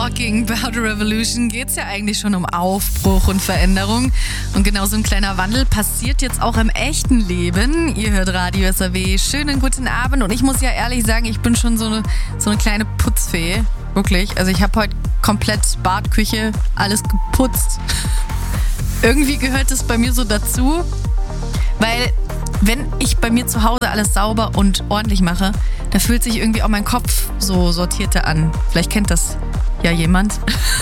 Talking about a Revolution geht's ja eigentlich schon um Aufbruch und Veränderung. Und genau so ein kleiner Wandel passiert jetzt auch im echten Leben. Ihr hört Radio SAW. Schönen guten Abend. Und ich muss ja ehrlich sagen, ich bin schon so eine kleine Putzfee. Wirklich. Also ich habe heute komplett Bad, Küche, alles geputzt. Irgendwie gehört es bei mir so dazu. Weil wenn ich bei mir zu Hause alles sauber und ordentlich mache, da fühlt sich irgendwie auch mein Kopf so sortierter an. Vielleicht kennt das ja jemand.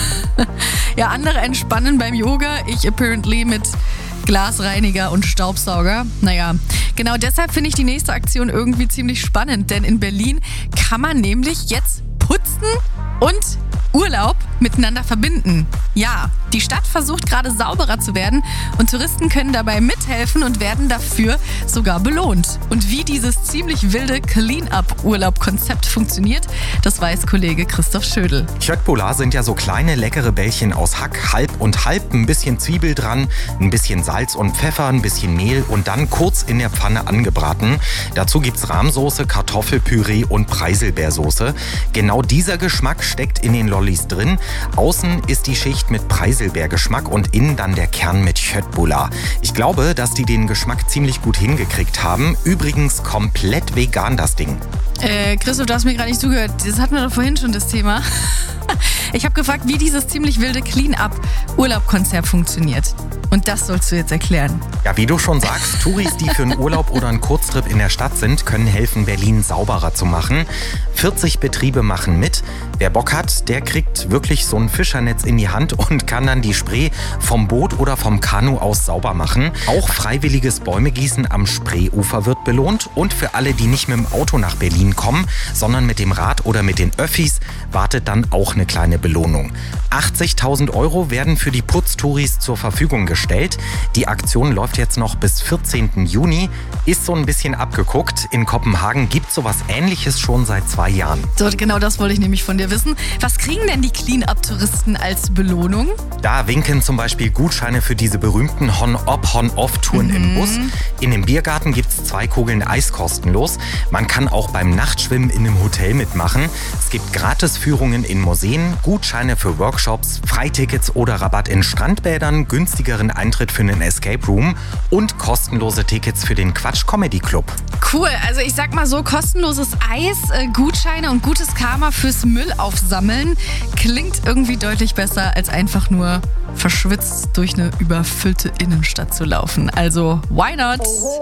Ja, andere entspannen beim Yoga. Ich apparently mit Glasreiniger und Staubsauger. Naja, genau deshalb finde ich die nächste Aktion irgendwie ziemlich spannend. Denn in Berlin kann man nämlich jetzt putzen und Urlaub miteinander verbinden. Ja, die Stadt versucht gerade sauberer zu werden und Touristen können dabei mithelfen und werden dafür sogar belohnt. Und wie dieses ziemlich wilde Clean-Up-Urlaub-Konzept funktioniert, das weiß Kollege Christoph Schödel. Köttbullar sind ja so kleine leckere Bällchen aus Hack, halb und halb, ein bisschen Zwiebel dran, ein bisschen Salz und Pfeffer, ein bisschen Mehl und dann kurz in der Pfanne angebraten. Dazu gibt's Rahmsoße, Kartoffelpüree und Preiselbeersoße. Genau dieser Geschmack steckt in den Lollis drin. Außen ist die Schicht mit Preiselbeergeschmack und innen dann der Kern mit Köttbullar. Ich glaube, dass die den Geschmack ziemlich gut hingekriegt haben. Übrigens komplett vegan das Ding. Christoph, du hast mir gerade nicht zugehört. Das hatten wir doch vorhin schon, das Thema. Ich habe gefragt, wie dieses ziemlich wilde Clean-Up-Urlaub-Konzept funktioniert. Und das sollst du jetzt erklären. Ja, wie du schon sagst, Touris, die für einen Urlaub oder einen Kurztrip in der Stadt sind, können helfen, Berlin sauberer zu machen. 40 Betriebe machen mit. Wer Bock hat, der kriegt wirklich so ein Fischernetz in die Hand und kann dann die Spree vom Boot oder vom Kanu aus sauber machen. Auch freiwilliges Bäumegießen am Spreeufer wird belohnt. Und für alle, die nicht mit dem Auto nach Berlin kommen, sondern mit dem Rad oder mit den Öffis, wartet dann auch eine kleine Belohnung. 80.000 € werden für die Putztouris zur Verfügung gestellt. Die Aktion läuft jetzt noch bis 14. Juni. Ist so ein bisschen abgeguckt. In Kopenhagen gibt es sowas Ähnliches schon seit 2 Jahren. So, genau das wollte ich nämlich von dir wissen. Was kriegen denn die Clean-Up-Touristen als Belohnung? Da winken zum Beispiel Gutscheine für diese berühmten Hon-Up, Hon-Off-Touren im Bus. In dem Biergarten gibt es 2 Kugeln Eis kostenlos. Man kann auch beim Nachtschwimmen in einem Hotel mitmachen. Es gibt Gratisführungen in Museen, Gutscheine für Workshops, Freitickets oder Rabatt in Strandbädern, günstigeren Eintritt für einen Escape Room und kostenlose Tickets für den Quatsch Comedy Club. Cool, also ich sag mal so, kostenloses Eis, Gutscheine und gutes Karma fürs Müll aufsammeln klingt irgendwie deutlich besser, als einfach nur verschwitzt durch eine überfüllte Innenstadt zu laufen. Also, why not?